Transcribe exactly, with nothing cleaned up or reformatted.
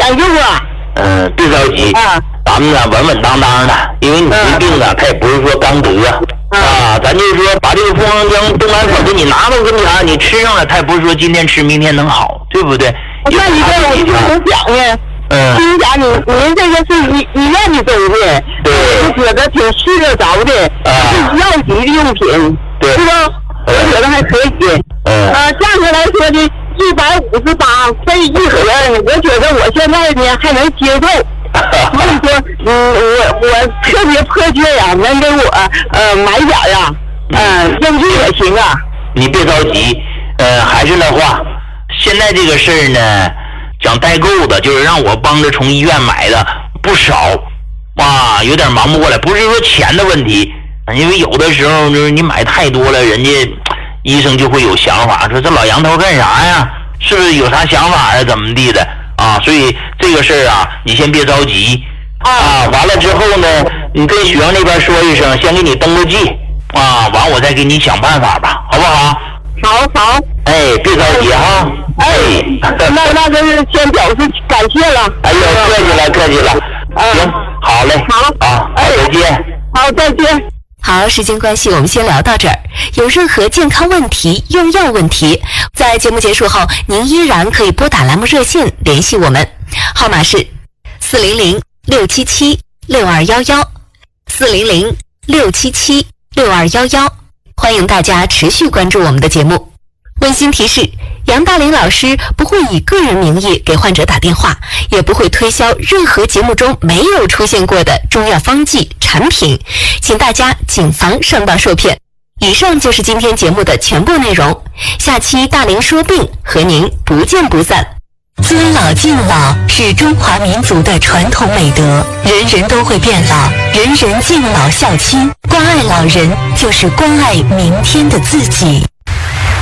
管用啊。 嗯，别着急啊， 咱们呢稳稳当当的，因为你这病啊，它也不是说刚得啊，咱就是说把这个蜂王浆、冬蓝粉给你拿到跟前，你吃上了，它也不是说今天吃明天能好，对不对？ 那你这我就很想呢。 嗯， 听讲你您这个是医医院的东西， 对， 我觉得挺适合着的， 啊， 是药局的用品， 对， 是吧？我觉得还可以。 嗯， 啊，价格来说呢，一百五十八这一盒，我觉得我现在呢还能接受。所以说，嗯，我我特别迫切呀，能给我呃买点呀，嗯，应急也行啊。 你别着急，呃，还是那话，现在这个事儿呢，讲代购的，就是让我帮着从医院买的不少，哇，有点忙不过来，不是说钱的问题，因为有的时候就是你买太多了，人家医生就会有想法，说这老杨头干啥呀？是不是有啥想法啊？怎么地的啊？所以这个事儿啊，你先别着急啊。完了之后呢，你跟学校那边说一声，先给你登个记啊，完我再给你想办法吧，好不好？ 好好。 哎，别着急哈。 哎，那那就是先表示感谢了。 哎呦，客气了，客气了。行，好嘞。 好啊， 哎， 再见。 好，再见。 好，时间关系，我们先聊到这儿。有任何健康问题、用药问题，在节目结束后，您依然可以拨打栏目热线联系我们，号码是四零零六七七六二幺幺，四零零六七七六二幺幺。欢迎大家持续关注我们的节目。温馨提示：杨大林老师不会以个人名义给患者打电话，也不会推销任何节目中没有出现过的中药方剂产品，请大家谨防上当受骗。以上就是今天节目的全部内容，下期大林说病和您不见不散。尊老敬老是中华民族的传统美德，人人都会变老，人人敬老孝亲，关爱老人就是关爱明天的自己。